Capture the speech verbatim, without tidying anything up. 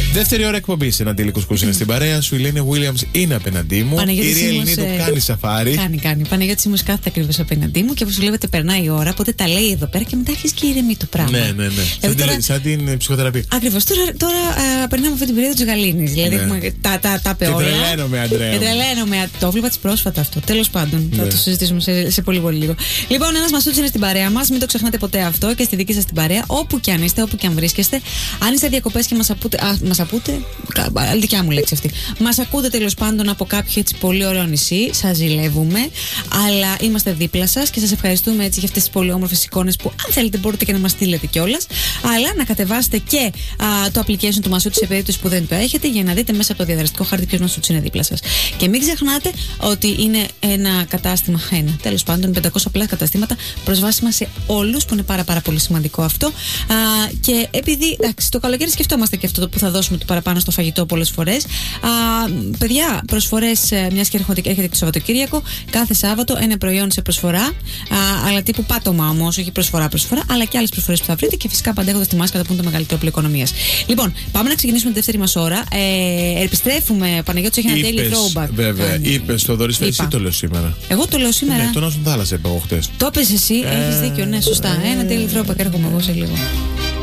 Δεύτερη ώρα εκπομπή. Ένα τελικό κουζίνα στην παρέα σου. Η Ελένη Williams είναι απέναντί μου. Η Ειρήνη Ελληνίδου ε... κάνει σαφάρι. Κάνει, κάνει. Παναγιώτη Σίμος κάθεται ακριβώς απέναντί μου και όπως βλέπετε περνάει η ώρα. Οπότε τα λέει εδώ πέρα και μετά αρχίζει και ηρεμεί το πράγμα. Ναι, ναι, ναι. Σαν, τώρα... την, σαν την ψυχοθεραπεία. Ακριβώς. Τώρα, τώρα α, περνάμε αυτή την περίοδο της γαλήνης. Δηλαδή ναι. έχουμε τα, τα, τα πεόλα. Και τρελαίνομαι, Αντρέα. Και τρελαίνομαι. Το έβλεπα πρόσφατα αυτό. Τέλος πάντων. Ναι. Θα το συζητήσουμε σε, σε πολύ πολύ λίγο. Λοιπόν, ένας Μασούτης είναι στην παρέα μας. Μην το ξεχνάτε ποτέ αυτό και στη δική σας την παρέα. Όπου και αν είστε, όπου και αν βρίσκεστε. Αν είστε διακοπές και μας ακούτε. Α, μας ακούτε. Άλλη δικιά μου λέξη αυτή. Μας ακούτε τέλος πάντων από κάποιο έτσι πολύ ωραίο νησί. Σας ζηλεύουμε. Αλλά είμαστε δίπλα σας και σας ευχαριστούμε έτσι για αυτές τις πολύ όμορφες εικόνες που αν θέλετε μπορείτε και να μας στείλετε κιόλας. Αλλά να κατεβάσετε και α, το application του Μασούτη σε περίπτωση που δεν το έχετε για να δείτε μέσα από το διαδραστικό χάρτη ποιος Μασούτης είναι δίπλα σας. Και μην ξεχνάτε ότι είναι ένα κατάστημα, ένα τέλος πάντων πεντακόσια πλάς καταστήματα προσβάσιμα σε όλους που είναι πάρα πάρα πολύ σημαντικό αυτό. Α, και επειδή εντάξει, το καλοκαίρι σκεφτόμαστε και αυτό που θα δώσουμε το παραπάνω στο φαγητό πολλές φορές. Α, παιδιά, προσφορές μιας και έρχεται το Σαββατοκύριακο, κάθε Σάββατο ένα προϊόν σε προσφορά, α, αλλά τύπου πάτωμα όμως, όχι προσφορά προσφορά, αλλά και άλλες προσφορές που θα βρείτε και φυσικά παντέχοντας τη μάσκα που είναι το μεγαλύτερο πλοίο οικονομίας. Λοιπόν, πάμε να ξεκινήσουμε τη δεύτερη μας ώρα. Ε, επιστρέφουμε, Παναγιώτης έχει ένα daily throwback. Βέβαια, είπε το Δωρής, εσύ το λέω σήμερα. Εγώ το λέω σήμερα. Ναι, τον Άσον Θάλασσα είπα εγώ χτες. Το είπες εσύ, ε, έχεις δίκιο, ναι, σωστά. Ε, ένα daily throwback έρχομαι εγώ σε λίγο.